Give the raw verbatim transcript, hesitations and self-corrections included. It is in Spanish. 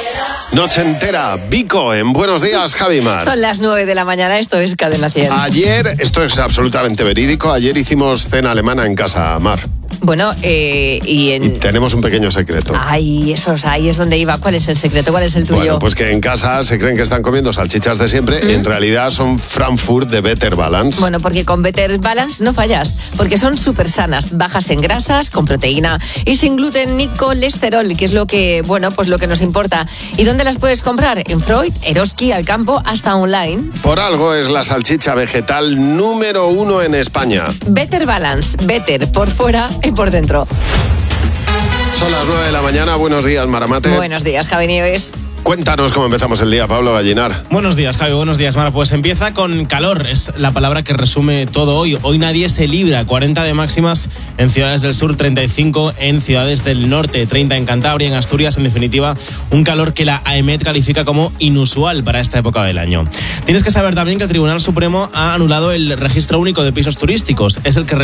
Noche entera, Vico, en Buenos Días, Javimar. Son las nueve de la mañana, esto es Cadena cien. Ayer, esto es absolutamente verídico, ayer hicimos cena alemana en casa, Mar. Bueno, eh, y en... Y tenemos un pequeño secreto. Ay, esos, ahí es donde iba. ¿Cuál es el secreto? ¿Cuál es el tuyo? Bueno, pues que en casa se creen que están comiendo salchichas de siempre, ¿Mm? y en realidad son Frankfurt de Better Balance. Bueno, porque con Better Balance no fallas, porque son súper sanas, bajas en grasas, con proteína y sin gluten ni colesterol, que es lo que, bueno, pues lo que nos importa. ¿Y dónde las puedes comprar? En Freud, Eroski, Alcampo, hasta online. Por algo es la salchicha vegetal número uno en España. Better Balance, Better por fuera y por dentro. Son las nueve de la mañana. Buenos días, Maramate. Buenos días, Javi Nieves. Cuéntanos cómo empezamos el día, Pablo Gallinar. Buenos días, Javi. Buenos días, Mara. Pues empieza con calor. Es la palabra que resume todo hoy. Hoy nadie se libra. cuarenta de máximas en ciudades del sur, treinta y cinco en ciudades del norte, treinta en Cantabria, en Asturias. En definitiva, un calor que la AEMET califica como inusual para esta época del año. Tienes que saber también que el Tribunal Supremo ha anulado el registro único de pisos turísticos. Es el que